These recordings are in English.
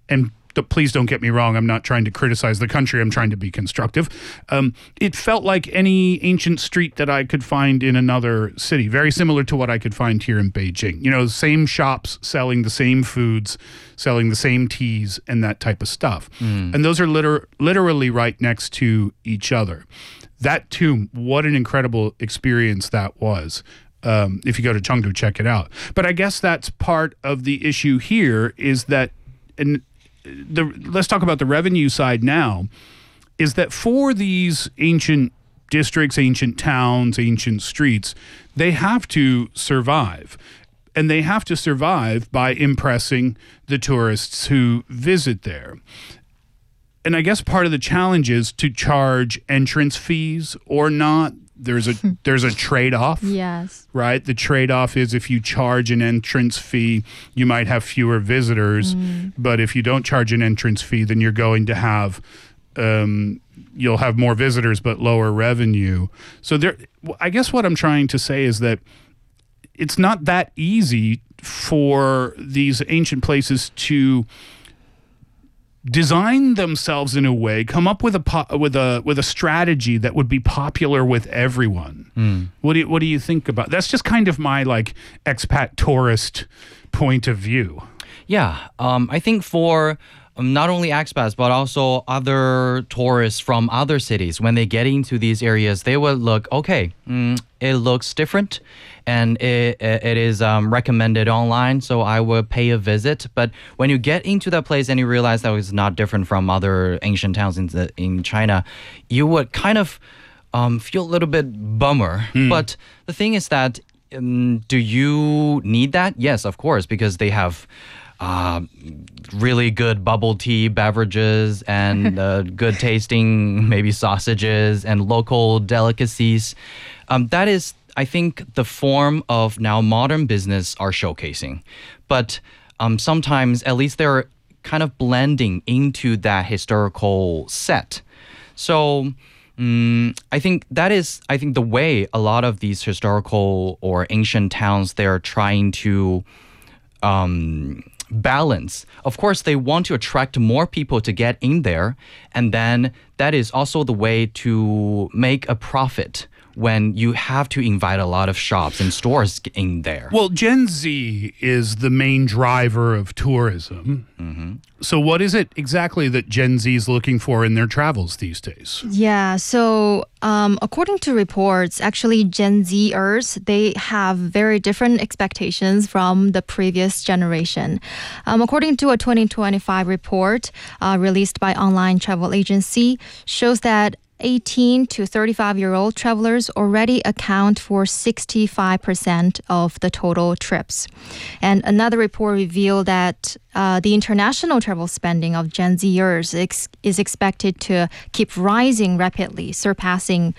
and please don't get me wrong, I'm not trying to criticize the country, I'm trying to be constructive. It felt like any ancient street that I could find in another city, very similar to what I could find here in Beijing. You know, same shops selling the same foods, selling the same teas and that type of stuff. And those are literally right next to each other. That too, what an incredible experience that was. If you go to Chengdu, check it out. But I guess that's part of the issue here is that, let's talk about the revenue side now, is that for these ancient districts, ancient towns, ancient streets, they have to survive. And they have to survive by impressing the tourists who visit there. And I guess part of the challenge is to charge entrance fees or not. There's a trade-off. Yes. Right? The trade-off is if you charge an entrance fee, you might have fewer visitors. But if you don't charge an entrance fee, then you're going to have you'll have more visitors but lower revenue. So I guess what I'm trying to say is that it's not that easy for these ancient places to design themselves in a way, come up with a strategy that would be popular with everyone. What do you think about? That's just kind of my like expat tourist point of view. Yeah, I think for not only expats but also other tourists from other cities, when they get into these areas, they will look, okay, it looks different and it is recommended online, so I will pay a visit. But when you get into that place and you realize that it's not different from other ancient towns in China, you would kind of feel a little bit bummer. But the thing is that, do you need that? Yes, of course, because they have really good bubble tea beverages and good tasting maybe sausages and local delicacies. That is, I think, the form of now modern business are showcasing. But sometimes at least they're kind of blending into that historical set. So I think that is, the way a lot of these historical or ancient towns, they're trying to balance. Of course, they want to attract more people to get in there, and then that is also the way to make a profit when you have to invite a lot of shops and stores in there. Well, Gen Z is the main driver of tourism. So what is it exactly that Gen Z is looking for in their travels these days? Yeah, so according to reports, actually Gen Zers, they have very different expectations from the previous generation. According to a 2025 report released by online travel agency, shows that 18 to 35-year-old travelers already account for 65% of the total trips. And another report revealed that the international travel spending of Gen Zers is expected to keep rising rapidly, surpassing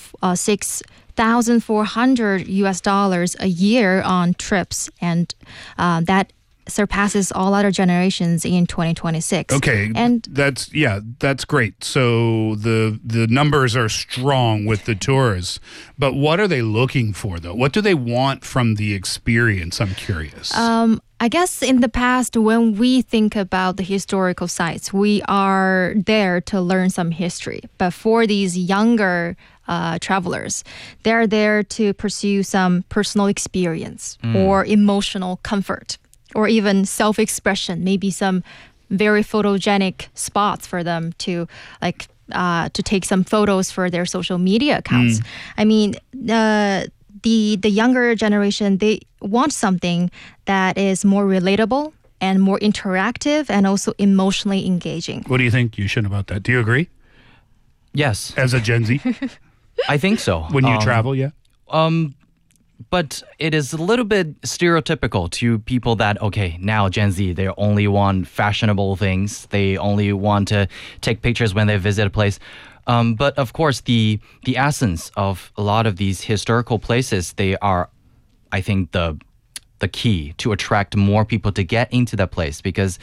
$6,400 a year on trips, and that surpasses all other generations in 2026. Okay, and that's great. So the numbers are strong with the tourists, but what are they looking for though? What do they want from the experience? I'm curious. I guess in the past, when we think about the historical sites, we are there to learn some history. But for these younger travelers, they're there to pursue some personal experience or emotional comfort, or even self-expression, maybe some very photogenic spots for them to to take some photos for their social media accounts. I mean, the younger generation, they want something that is more relatable and more interactive and also emotionally engaging. What do you think, Yushin, about that? Do you agree? Yes. As a Gen Z? I think so. When you travel, yeah? But it is a little bit stereotypical to people that, okay, now Gen Z, they only want fashionable things. They only want to take pictures when they visit a place. But of course, the essence of a lot of these historical places, they are, I think, the key to attract more people to get into that place. Because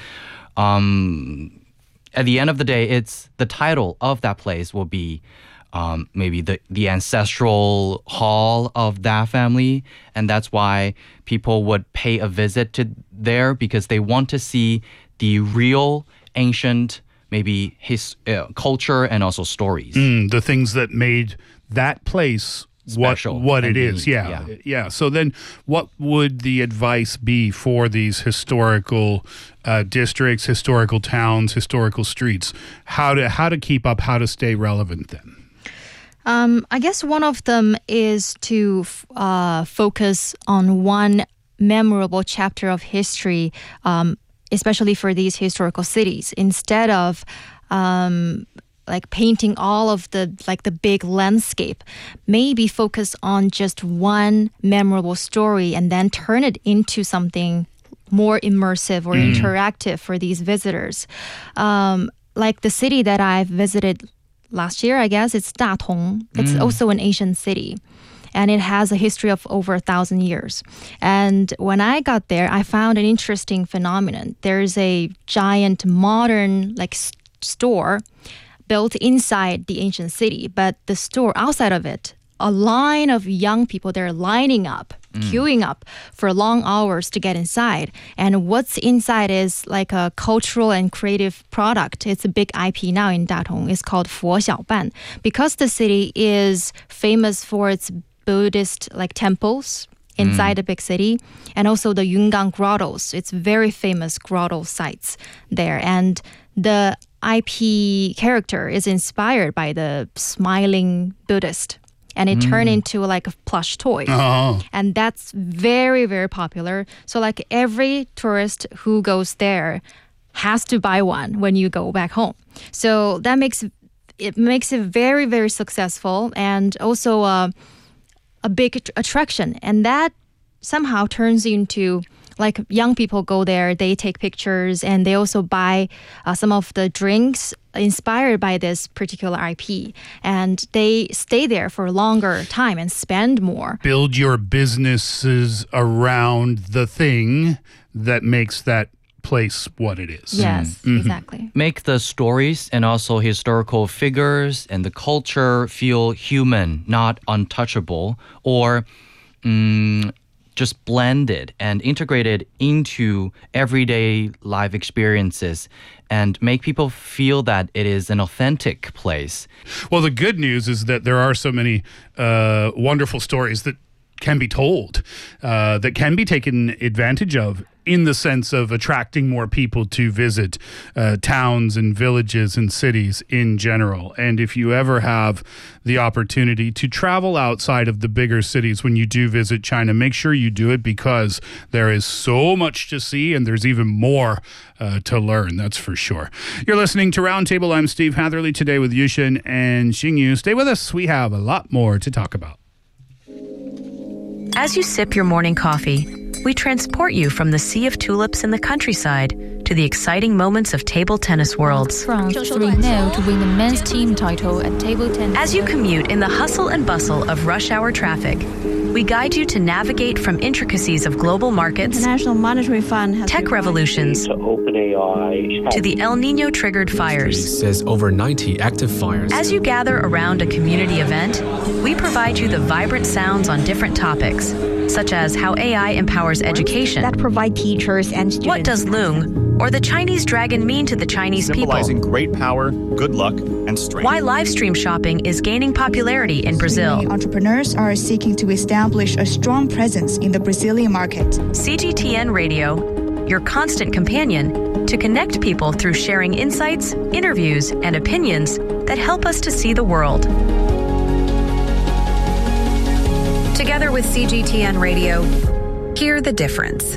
at the end of the day, it's the title of that place will be maybe the ancestral hall of that family, and that's why people would pay a visit to there, because they want to see the real ancient, maybe his culture and also stories. The things that made that place Special what and it is. unique, Yeah. So then what would the advice be for these historical districts, historical towns, historical streets? How to keep up, how to stay relevant then? I guess one of them is to focus on one memorable chapter of history, especially for these historical cities, instead of like painting all of the big landscape. Maybe focus on just one memorable story and then turn it into something more immersive or interactive for these visitors. Like the city that I've visited last year, I guess, it's Datong. It's also an ancient city. And it has a history of over 1,000 years. And when I got there, I found an interesting phenomenon. There's a giant modern store built inside the ancient city, but the store outside of it, a line of young people, they're lining up, queuing up for long hours to get inside. And what's inside is like a cultural and creative product. It's a big IP now in Datong. It's called Fo Xiaoban. Because the city is famous for its Buddhist temples inside the big city, and also the Yungang grottos. It's very famous grotto sites there. And the IP character is inspired by the smiling Buddhist, and it turned into like a plush toy. And that's very, very popular. So like every tourist who goes there has to buy one when you go back home. So that makes it very, very successful, and also a big attraction. And that somehow turns into like young people go there, they take pictures, and they also buy some of the drinks inspired by this particular IP. And they stay there for a longer time and spend more. Build your businesses around the thing that makes that place what it is. Yes, exactly. Make the stories and also historical figures and the culture feel human, not untouchable, or just blended and integrated into everyday life experiences, and make people feel that it is an authentic place. Well, the good news is that there are so many wonderful stories that can be told, that can be taken advantage of, in the sense of attracting more people to visit towns and villages and cities in general. And if you ever have the opportunity to travel outside of the bigger cities when you do visit China, make sure you do it, because there is so much to see and there's even more to learn, that's for sure. You're listening to Roundtable. I'm Steve Hatherley, today with Yushin and Xingyu. Stay with us. We have a lot more to talk about. As you sip your morning coffee, we transport you from the sea of tulips in the countryside to the exciting moments of table tennis worlds. France 3-0 to win the men's team title at table tennis. As you commute in the hustle and bustle of rush hour traffic, we guide you to navigate from intricacies of global markets, International Monetary Fund has tech revolutions, to OpenAI, to the El Nino triggered fires. Says over 90 active fires. As you gather around a community event, we provide you the vibrant sounds on different topics, such as how AI empowers education, that provide teachers and students. what does Loong or the Chinese dragon mean to the Chinese symbolizing people, great power, good luck, and strength. why live stream shopping is gaining popularity in Brazil. Entrepreneurs are seeking to establish a strong presence in the Brazilian market. CGTN Radio, your constant companion to connect people through sharing insights, interviews, and opinions that help us to see the world. Together with CGTN Radio, hear the difference.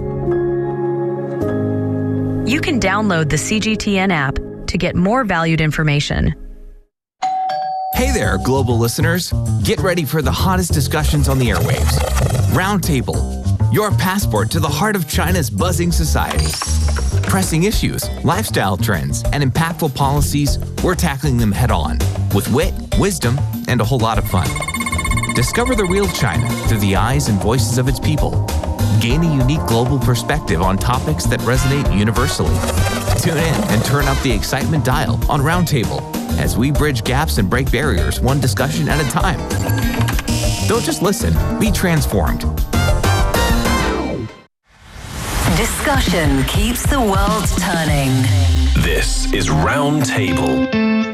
You can download the CGTN app to get more valued information. Hey there, global listeners. Get ready for the hottest discussions on the airwaves. Roundtable, your passport to the heart of China's buzzing society. Pressing issues, lifestyle trends, and impactful policies, we're tackling them head on with wit, wisdom, and a whole lot of fun. Discover the real China through the eyes and voices of its people. Gain a unique global perspective on topics that resonate universally. Tune in and turn up the excitement dial on Roundtable as we bridge gaps and break barriers one discussion at a time. Don't just listen, be transformed. Discussion keeps the world turning. This is Roundtable.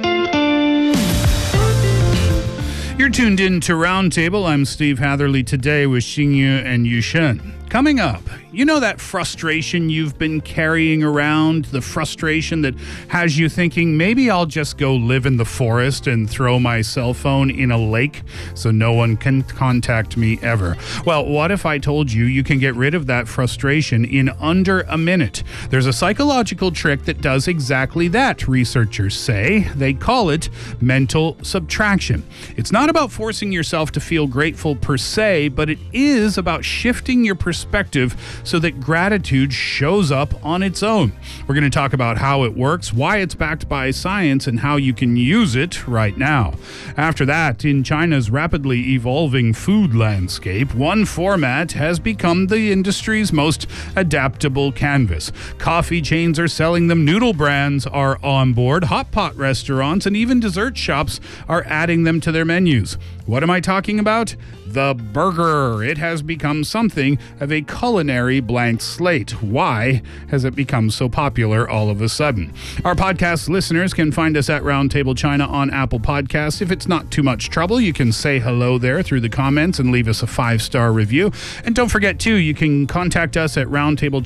You're tuned in to Roundtable. I'm Steve Hatherley, today with Xingyu and Yushen. Coming up, you know that frustration you've been carrying around, the frustration that has you thinking, maybe I'll just go live in the forest and throw my cell phone in a lake so no one can contact me ever. Well, what if I told you you can get rid of that frustration in under a minute? There's a psychological trick that does exactly that, researchers say. They call it mental subtraction. It's not about forcing yourself to feel grateful per se, but it is about shifting your perspective so that gratitude shows up on its own. We're going to talk about how it works, why it's backed by science, and how you can use it right now. After that, in China's rapidly evolving food landscape, one format has become the industry's most adaptable canvas. Coffee chains are selling them, noodle brands are on board, hot pot restaurants, and even dessert shops are adding them to their menus. What am I talking about? The burger. It has become something of a culinary blank slate. Why has it become so popular all of a sudden? Our podcast listeners can find us at Roundtable China on Apple Podcasts. If it's not too much trouble, you can say hello there through the comments and leave us a 5-star review. And don't forget, too, you can contact us at Roundtable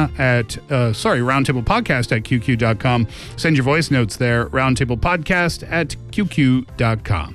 Podcast at QQ.com. Send your voice notes there, Roundtable Podcast at QQ.com.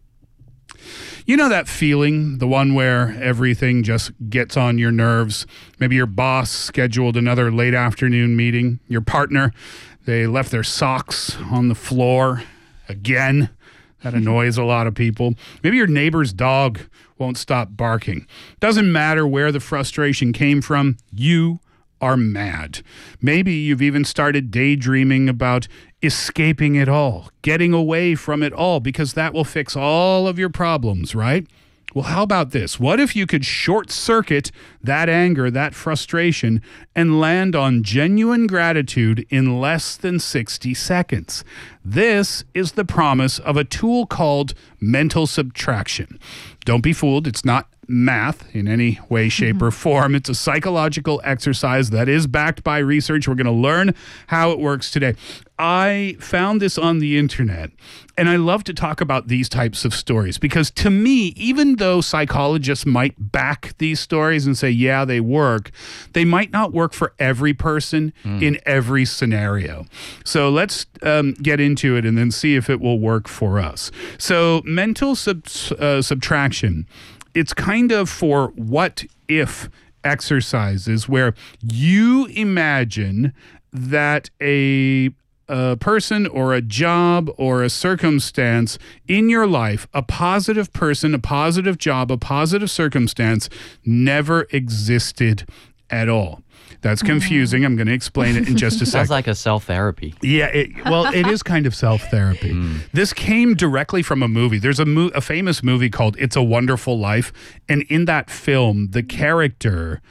You know that feeling, the one where everything just gets on your nerves? Maybe your boss scheduled another late afternoon meeting. Your partner, they left their socks on the floor again. That annoys a lot of people. Maybe your neighbor's dog won't stop barking. Doesn't matter where the frustration came from, you are mad. Maybe you've even started daydreaming about escaping it all, getting away from it all, because that will fix all of your problems, right? Well, how about this? What if you could short circuit that anger, that frustration, and land on genuine gratitude in less than 60 seconds? This is the promise of a tool called mental subtraction. Don't be fooled. It's not math in any way, shape, or form. It's a psychological exercise that is backed by research. We're going to learn how it works today. I found this on the internet, and I love to talk about these types of stories because to me, even though psychologists might back these stories and say, yeah, they work, they might not work for every person in every scenario. So let's get into it and then see if it will work for us. So mental subtraction, it's kind of for what if exercises where you imagine that a person or a job or a circumstance in your life, a positive person, a positive job, a positive circumstance never existed at all. That's confusing. I'm going to explain it in just a second. Sounds like a self-therapy. Yeah, it is kind of self-therapy. This came directly from a movie. There's a famous movie called It's a Wonderful Life, and in that film, the character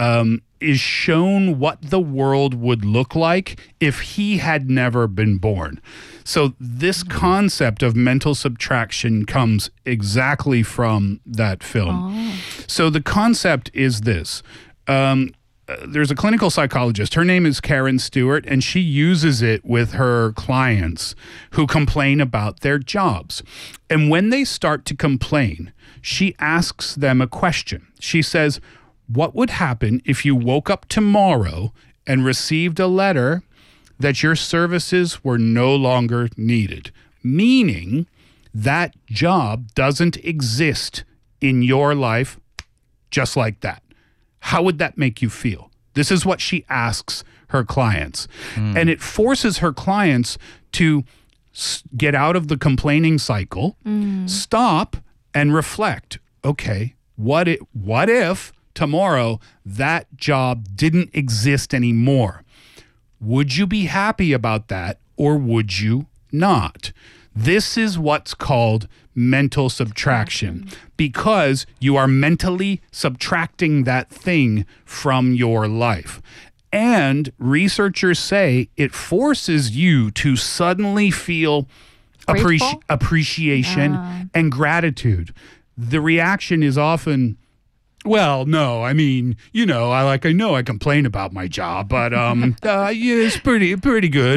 is shown what the world would look like if he had never been born. So this concept of mental subtraction comes exactly from that film. So the concept is this. There's a clinical psychologist. Her name is Karen Stewart, and she uses it with her clients who complain about their jobs. And when they start to complain, she asks them a question. She says, what would happen if you woke up tomorrow and received a letter that your services were no longer needed? Meaning that job doesn't exist in your life just like that. How would that make you feel? This is what she asks her clients. And it forces her clients to get out of the complaining cycle, stop and reflect. Okay, what if tomorrow that job didn't exist anymore? Would you be happy about that or would you not? This is what's called mental subtraction because you are mentally subtracting that thing from your life. And researchers say it forces you to suddenly feel appreciation and gratitude. The reaction is often, Well, no, I mean, I know I complain about my job, but yeah, it's pretty good.